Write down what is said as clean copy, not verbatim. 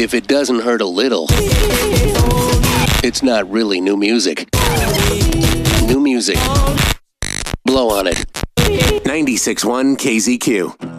If it doesn't hurt a little, it's not really new music. New music. Blow on it. 96.1 KZQ.